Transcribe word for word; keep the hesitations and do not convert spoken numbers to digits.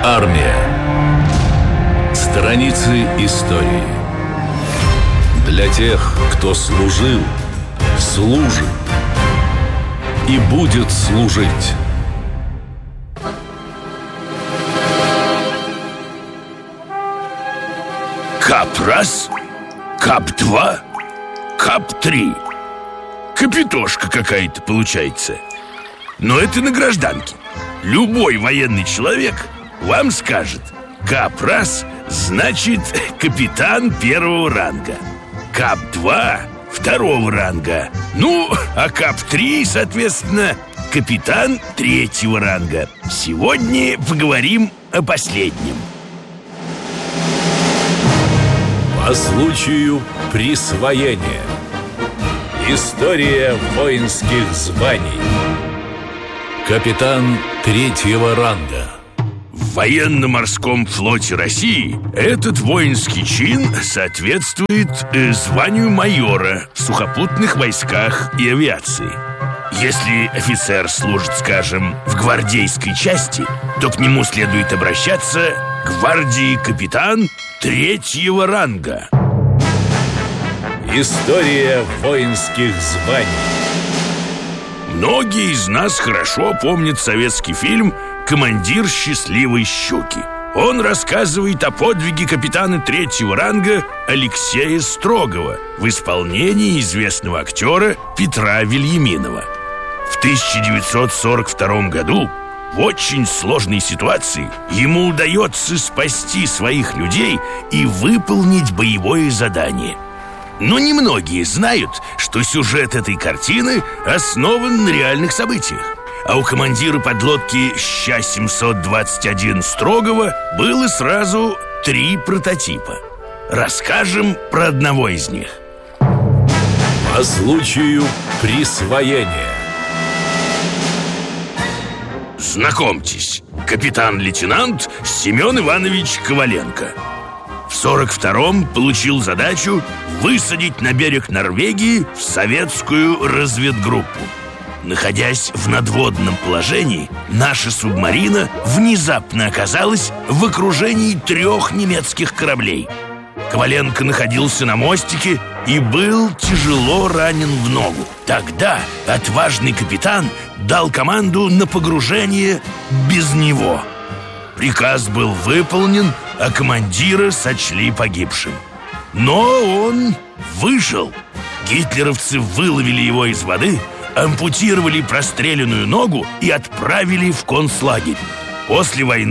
Армия. Страницы истории. Для тех, кто служил, служит и будет служить. Кап-раз, кап-два, кап-три. Капитошка какая-то получается. Но это на гражданке. Любой военный человек вам скажет: кап-раз значит капитан первого ранга, кап-два второго ранга, ну, а кап-три, соответственно, капитан третьего ранга. Сегодня поговорим о последнем. По случаю присвоения. История воинских званий. Капитан третьего ранга. В военно-морском флоте России этот воинский чин соответствует э, званию майора в сухопутных войсках и авиации. Если офицер служит, скажем, в гвардейской части, то к нему следует обращаться гвардии капитан третьего ранга. История воинских званий. Многие из нас хорошо помнят советский фильм «Командир счастливой щуки». Он рассказывает о подвиге капитана третьего ранга Алексея Строгова в исполнении известного актера Петра Вельяминова. В тысяча девятьсот сорок втором году в очень сложной ситуации ему удается спасти своих людей и выполнить боевое задание. Но немногие знают, что сюжет этой картины основан на реальных событиях. А у командира подлодки Ща семьсот двадцать один Строгова было сразу три прототипа. Расскажем про одного из них. По случаю присвоения. Знакомьтесь, капитан-лейтенант Семен Иванович Коваленко. В сорок втором получил задачу высадить на берег Норвегии в советскую разведгруппу. Находясь в надводном положении, наша субмарина внезапно оказалась в окружении трех немецких кораблей. Коваленко находился на мостике и был тяжело ранен в ногу. Тогда отважный капитан дал команду на погружение без него. Приказ был выполнен, а командира сочли погибшим. Но он выжил. Гитлеровцы выловили его из воды, ампутировали простреленную ногу и отправили в концлагерь. После войны